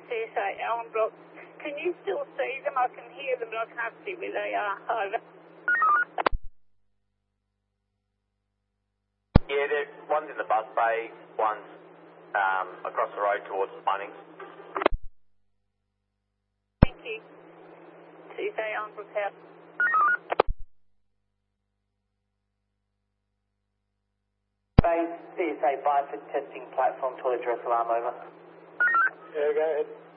CSA Ellenbrook. Can you still see them? I can hear them, but I can't see where they are. Over. Yeah, one's in the bus bay, one's across the road towards Bunnings. Thank you. CSA Ellenbrook House. Bay, CSA 5 for testing platform toilet dress alarm over. Yeah, go ahead.